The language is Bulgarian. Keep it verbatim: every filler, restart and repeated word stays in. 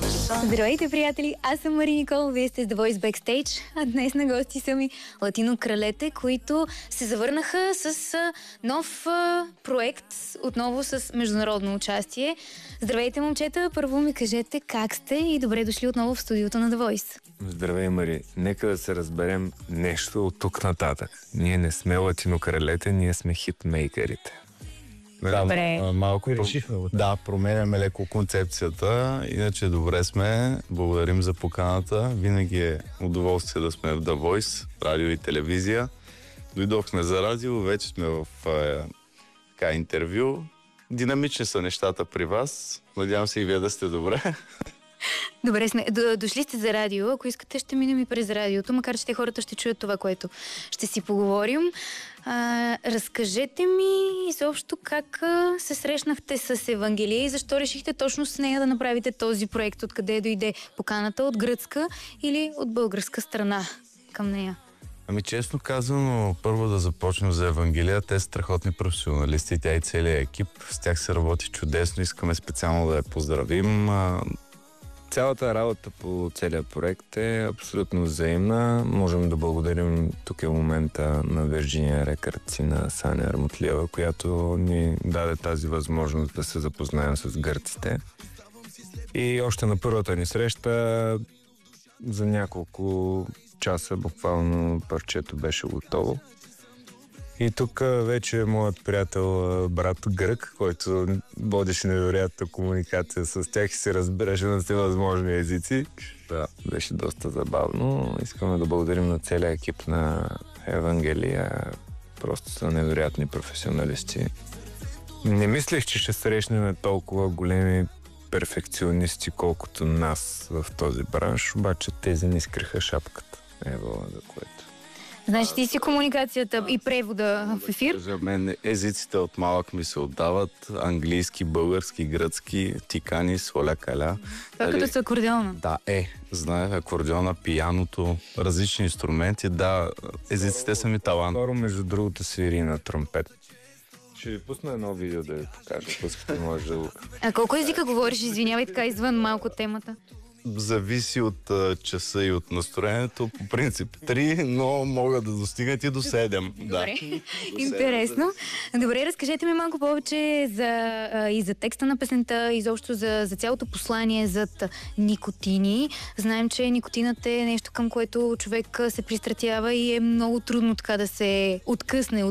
Здравейте, приятели! Аз съм Мари Никол, вие сте с The Voice Backstage, а днес на гости са ми Латино Кралете, които се завърнаха с а, нов а, проект, отново с международно участие. Здравейте, момчета! Първо ми кажете как сте и добре дошли отново в студиото на The Voice. Здравей, Мари! Нека да се разберем нещо от тук нататък. Ние не сме Латино Кралете, ние сме хитмейкерите. Да, малко и решихме. Да, променяме леко концепцията. Иначе добре сме. Благодарим за поканата. Винаги е удоволствие да сме в The Voice, радио и телевизия. Дойдохме за радио, вече сме в е, така, интервю. Динамични са нещата при вас. Надявам се и вие да сте добре. Добре сме. Дошли сте за радио. Ако искате, ще минем и през радиото, макар че те хората ще чуят това, което ще си поговорим. А, разкажете ми изобщо как а, се срещнахте с Евангелия и защо решихте точно с нея да направите този проект, откъде дойде поканата, от гръцка или от българска страна към нея? Ами честно казано, първо да започнем за Евангелия. Те са страхотни професионалисти, тя и целият екип. С тях се работи чудесно, искаме специално да я поздравим. Цялата работа по целия проект е абсолютно взаимна. Можем да благодарим, тук е момента, на Virginia Records и на Саня Армутлиева, която ни даде тази възможност да се запознаем с гърците. И още на първата ни среща за няколко часа буквално парчето беше готово. И тук вече е моят приятел, брат Грък, който водеше невероятна комуникация с тях и се разбираше на всевъзможни езици. Да, беше доста забавно. Искаме да благодарим на целия екип на Евангелия. Просто са невероятни професионалисти. Не мислех, че ще срещнем толкова големи перфекционисти, колкото нас в този бранш, обаче тези не скриха шапката. Ево, за което. Значи ти си комуникацията и превода в ефир? За мен езиците от малък ми се отдават. Английски, български, гръцки, тикани, соля, каля. Това като с акордеона. Да, е. Знае, акордеона, пияното, различни инструменти. Да, езиците са ми талант. Скоро, между другото, свири на тромпет. Ще ви пусна едно видео да ви покажа, пускате може да... А колко езика говориш? Извинявай, така извън малко темата. Зависи от а, часа и от настроението. По принцип три, но могат да достигнат и до седем. Добре, да. интересно. Добре, разкажете ми малко повече за, а, и за текста на песента, изобщо за, за цялото послание зад никотини. Знаем, че никотинът е нещо, към което човек се пристратява и е много трудно така да се откъсне от